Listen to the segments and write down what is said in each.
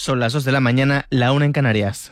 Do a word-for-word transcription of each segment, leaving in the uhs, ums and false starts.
son las dos de la mañana, la una en Canarias.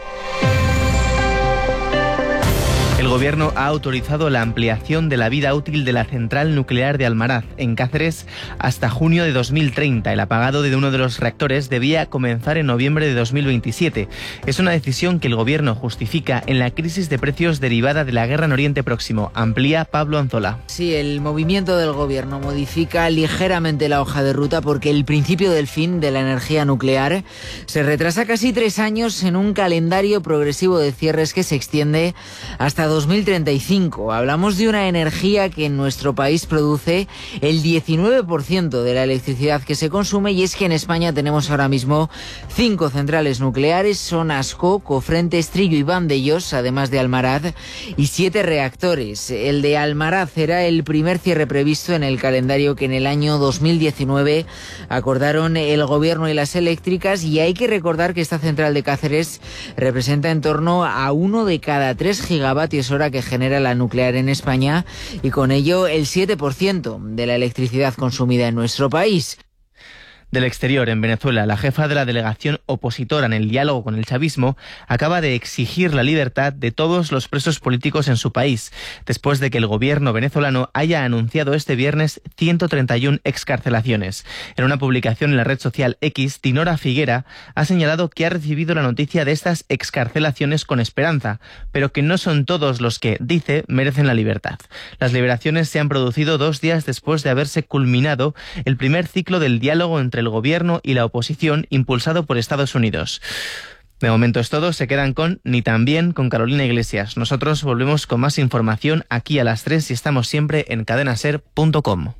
El Gobierno ha autorizado la ampliación de la vida útil de la central nuclear de Almaraz, en Cáceres, hasta junio de dos mil treinta. El apagado de uno de los reactores debía comenzar en noviembre de dos mil veintisiete. Es una decisión que el Gobierno justifica en la crisis de precios derivada de la guerra en Oriente Próximo. Amplía Pablo Anzola. Sí, el movimiento del Gobierno modifica ligeramente la hoja de ruta porque el principio del fin de la energía nuclear se retrasa casi tres años en un calendario progresivo de cierres que se extiende hasta dos mil treinta y cinco. Hablamos de una energía que en nuestro país produce el diecinueve por ciento de la electricidad que se consume, y es que en España tenemos ahora mismo cinco centrales nucleares, son Ascó, Cofrentes, Trillo y Vandellós, además de Almaraz, y siete reactores. El de Almaraz era el primer cierre previsto en el calendario que en el año dos mil diecinueve acordaron el Gobierno y las eléctricas, y hay que recordar que esta central de Cáceres representa en torno a uno de cada tres gigavatios hora que genera la nuclear en España, y con ello el siete por ciento de la electricidad consumida en nuestro país. Del exterior, en Venezuela, la jefa de la delegación opositora en el diálogo con el chavismo acaba de exigir la libertad de todos los presos políticos en su país, después de que el gobierno venezolano haya anunciado este viernes ciento treinta y una excarcelaciones. En una publicación en la red social X, Dinora Figuera ha señalado que ha recibido la noticia de estas excarcelaciones con esperanza, pero que no son todos los que, dice, merecen la libertad. Las liberaciones se han producido dos días después de haberse culminado el primer ciclo del diálogo entre el gobierno y la oposición impulsado por Estados Unidos. De momento es todo, se quedan con Ni tan bien con Carolina Iglesias. Nosotros volvemos con más información aquí a las tres y estamos siempre en cadena ser punto com.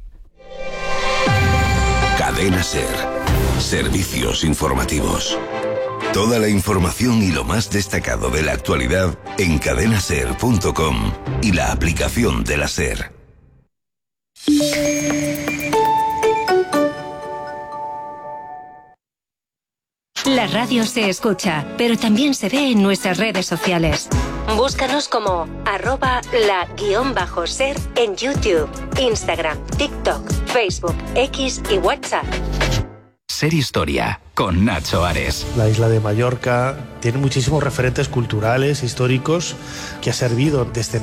Cadena Ser. Servicios informativos. Toda la información y lo más destacado de la actualidad en cadena ser punto com y la aplicación de la SER. La radio se escucha, pero también se ve en nuestras redes sociales. Búscanos como arroba la guión bajo ser en YouTube, Instagram, TikTok, Facebook, X y WhatsApp. Ser Historia, con Nacho Ares. La isla de Mallorca tiene muchísimos referentes culturales, históricos, que ha servido desde